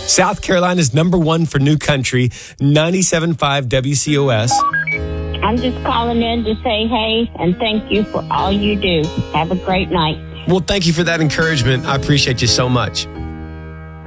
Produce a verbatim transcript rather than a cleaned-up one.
South Carolina's number one for new country, ninety-seven point five W C O S. I'm just calling in to say hey and thank you for all you do. Have a great night. Well, thank you for that encouragement. I appreciate you so much.